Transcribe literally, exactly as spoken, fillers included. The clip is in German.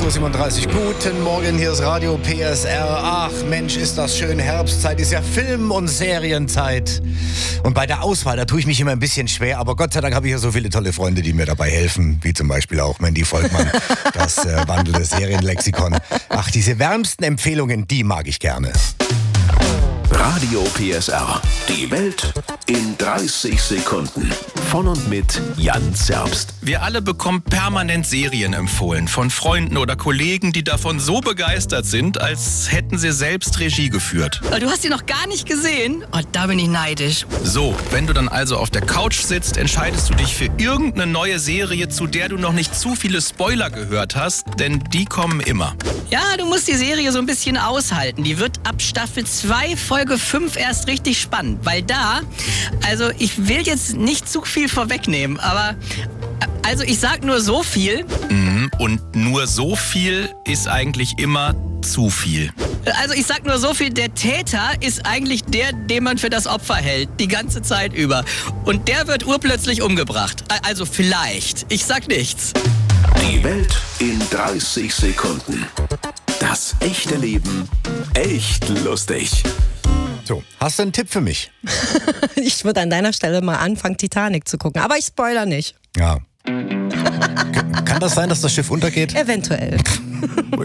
acht Uhr siebenunddreißig. Guten Morgen, hier ist Radio P S R. Ach Mensch, ist das schön. Herbstzeit ist ja Film- und Serienzeit. Und bei der Auswahl, da tue ich mich immer ein bisschen schwer. Aber Gott sei Dank habe ich ja so viele tolle Freunde, die mir dabei helfen. Wie zum Beispiel auch Mandy Volkmann, das äh, wandelnde Serienlexikon. Ach, diese wärmsten Empfehlungen, die mag ich gerne. Radio P S R. Die Welt in dreißig Sekunden. Von und mit Jan Zerbst. Wir alle bekommen permanent Serien empfohlen von Freunden oder Kollegen, die davon so begeistert sind, als hätten sie selbst Regie geführt. Du hast sie noch gar nicht gesehen? Oh, da bin ich neidisch. So, wenn du dann also auf der Couch sitzt, entscheidest du dich für irgendeine neue Serie, zu der du noch nicht zu viele Spoiler gehört hast, denn die kommen immer. Ja, du musst die Serie so ein bisschen aushalten. Die wird ab Staffel zwei, Folge fünf erst richtig spannend. Weil da, also ich will jetzt nicht zu viel vorwegnehmen, aber also ich sag nur so viel. Mhm, und nur so viel ist eigentlich immer zu viel. Also ich sag nur so viel, der Täter ist eigentlich der, den man für das Opfer hält, die ganze Zeit über. Und der wird urplötzlich umgebracht. Also vielleicht. Ich sag nichts. Die Welt in dreißig Sekunden. Das echte Leben echt lustig. So, hast du einen Tipp für mich? Ich würde an deiner Stelle mal anfangen, Titanic zu gucken. Aber ich spoiler nicht. Ja. Kann das sein, dass das Schiff untergeht? Eventuell.